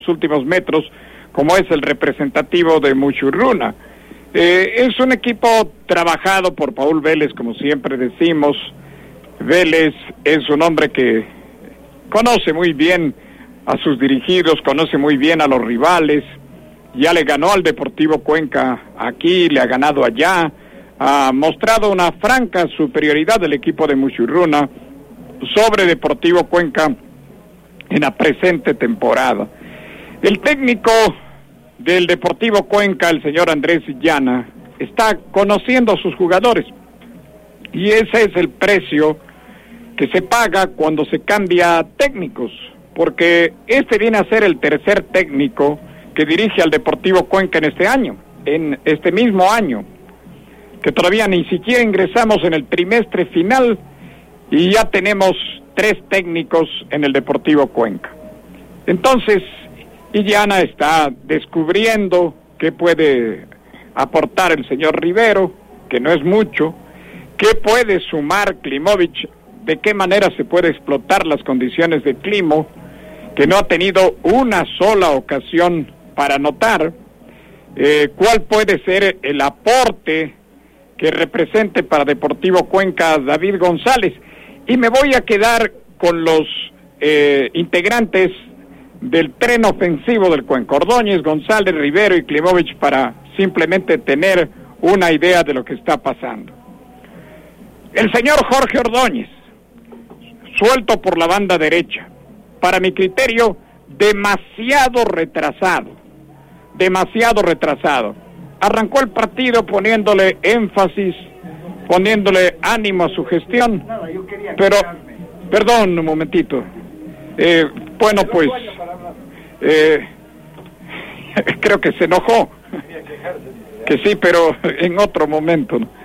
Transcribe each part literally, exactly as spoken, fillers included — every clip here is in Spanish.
últimos metros, como es el representativo de Muchurruna. Eh, es un equipo trabajado por Paul Vélez, como siempre decimos. Vélez es un hombre que conoce muy bien a sus dirigidos, conoce muy bien a los rivales, ya le ganó al Deportivo Cuenca aquí, le ha ganado allá, ha mostrado una franca superioridad del equipo de Muchurruna sobre Deportivo Cuenca en la presente temporada. El técnico del Deportivo Cuenca, el señor Andrés Llana, está conociendo a sus jugadores, y ese es el precio que se paga cuando se cambia técnicos, porque este viene a ser el tercer técnico que dirige al Deportivo Cuenca en este año, en este mismo año, que todavía ni siquiera ingresamos en el trimestre final y ya tenemos tres técnicos en el Deportivo Cuenca. Entonces, Illana está descubriendo qué puede aportar el señor Rivero, que no es mucho, qué puede sumar Klimovich, de qué manera se puede explotar las condiciones de Klimo, que no ha tenido una sola ocasión para anotar, eh, cuál puede ser el aporte que represente para Deportivo Cuenca David González. Y me voy a quedar con los eh, integrantes del tren ofensivo del Cuenca: Ordóñez, González, Rivero y Klimovich, para simplemente tener una idea de lo que está pasando. El señor Jorge Ordóñez, suelto por la banda derecha, para mi criterio, demasiado retrasado, demasiado retrasado. Arrancó el partido poniéndole énfasis, poniéndole ánimo a su gestión, pero, perdón un momentito, eh, bueno pues, eh, creo que se enojó, que sí, pero en otro momento, ¿no?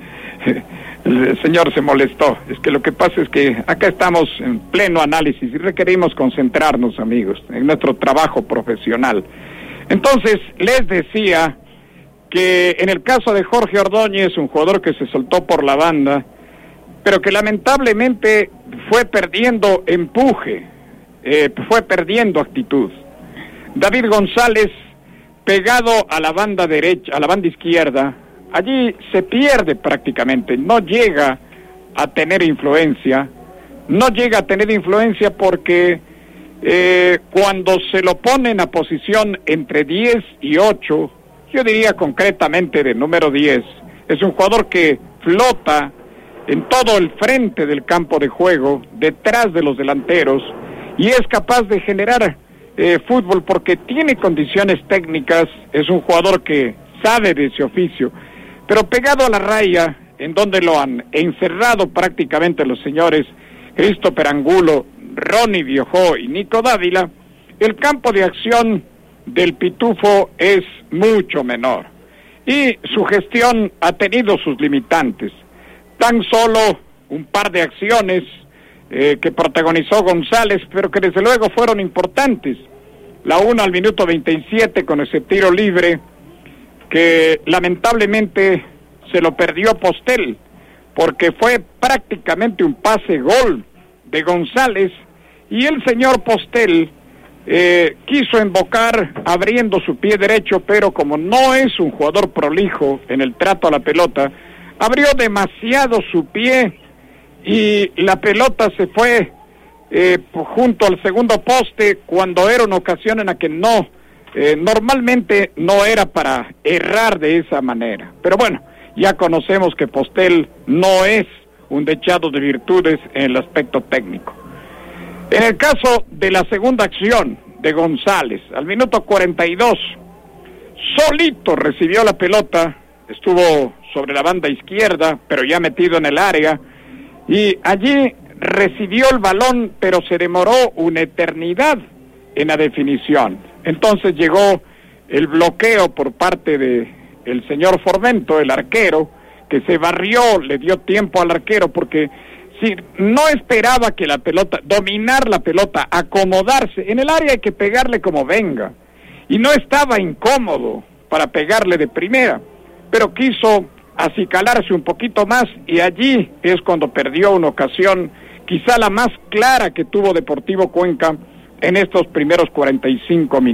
El señor se molestó. Es que lo que pasa es que acá estamos en pleno análisis y requerimos concentrarnos, amigos, en nuestro trabajo profesional. Entonces, les decía que en el caso de Jorge Ordóñez, un jugador que se soltó por la banda, pero que lamentablemente fue perdiendo empuje, eh, fue perdiendo actitud. David González, pegado a la banda derecha, a la banda izquierda, allí se pierde prácticamente, no llega a tener influencia, no llega a tener influencia porque eh, cuando se lo pone en la posición entre diez y ocho, yo diría concretamente de número diez, es un jugador que flota en todo el frente del campo de juego, detrás de los delanteros, y es capaz de generar eh, fútbol porque tiene condiciones técnicas, es un jugador que sabe de ese oficio. Pero pegado a la raya, en donde lo han encerrado prácticamente los señores Christopher Angulo, Ronnie Biojó y Nico Dávila, el campo de acción del Pitufo es mucho menor. Y su gestión ha tenido sus limitantes. Tan solo un par de acciones eh, que protagonizó González, pero que desde luego fueron importantes. La una al minuto veintisiete con ese tiro libre, que lamentablemente se lo perdió Postel, porque fue prácticamente un pase gol de González, y el señor Postel eh, quiso embocar abriendo su pie derecho, pero como no es un jugador prolijo en el trato a la pelota, abrió demasiado su pie y la pelota se fue eh, junto al segundo poste, cuando era una ocasión en la que no Eh, normalmente no era para errar de esa manera. Pero bueno, ya conocemos que Postel no es un dechado de virtudes en el aspecto técnico. En el caso de la segunda acción de González, al minuto cuarenta y dos, solito recibió la pelota, estuvo sobre la banda izquierda, pero ya metido en el área, y allí recibió el balón, pero se demoró una eternidad en la definición. Entonces llegó el bloqueo por parte de el señor Formento, el arquero, que se barrió, le dio tiempo al arquero, porque si no esperaba que la pelota, dominar la pelota, acomodarse, en el área hay que pegarle como venga, y no estaba incómodo para pegarle de primera, pero quiso acicalarse un poquito más, y allí es cuando perdió una ocasión, quizá la más clara que tuvo Deportivo Cuenca en estos primeros cuarenta y cinco minutos.